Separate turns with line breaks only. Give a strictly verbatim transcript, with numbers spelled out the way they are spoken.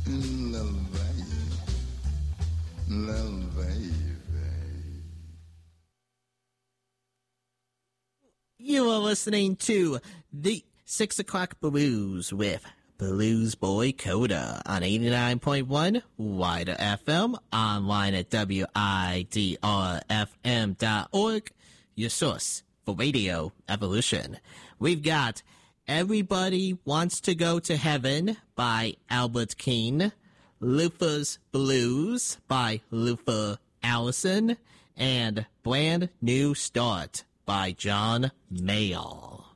You are listening to the Six O'Clock Blues with Blues Boy Coda on eighty-nine point one Wider F M, online at W I D R F M dot org, your source for radio evolution. We've got Everybody Wants to Go to Heaven by Albert King, Luther's Blues by Luther Allison, and Brand New Start by John Mayall.